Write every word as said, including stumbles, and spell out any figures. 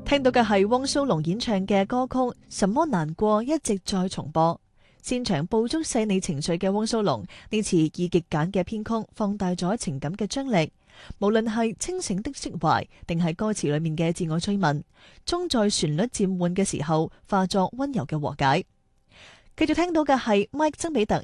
聽到嘅係汪蘇泷演唱嘅歌曲《什麼難過》，一直在重播。擅長捕捉細膩情緒嘅汪蘇泷，呢次以極簡嘅編曲放大咗情感嘅張力。無論係清醒的釋懷，定係歌詞裏面嘅自我追問，終在旋律漸緩嘅時候化作溫柔嘅和解。繼續聽到嘅係 Mike 曾比特